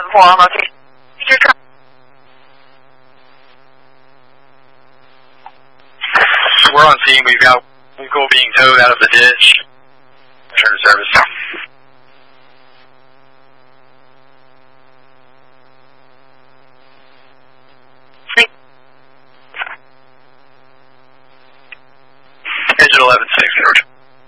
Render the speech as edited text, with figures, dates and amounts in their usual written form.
活了，一直看。 We're on scene. We've got vehicle being towed out of the ditch. Return to service.